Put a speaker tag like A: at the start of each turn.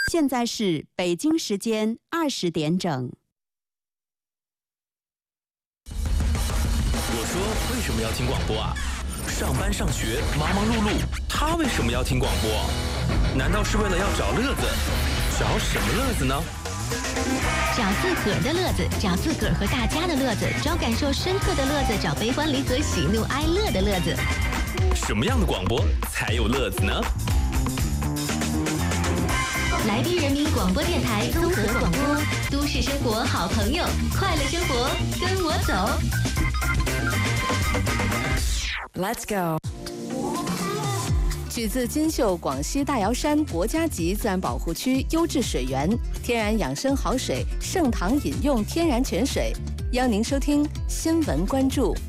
A: 现在是北京时间20点整。
B: 我说为什么要听广播啊？上班上学忙忙碌碌，他为什么要听广播？难道是为了要找乐子？找什么乐子呢？
C: 找自个儿的乐子，找自个儿和大家的乐子，找感受深刻的乐子，找悲欢离合、喜怒哀乐的乐子。
B: 什么样的广播才有乐子呢？
C: 来宾人民广播电台综合广播，都市生活好朋友，快乐生活跟我走。
D: Let's go。
E: 取自金秀广西大瑶山国家级自然保护区优质水源，天然养生好水，盛唐饮用天然泉水。邀您收听新闻关注。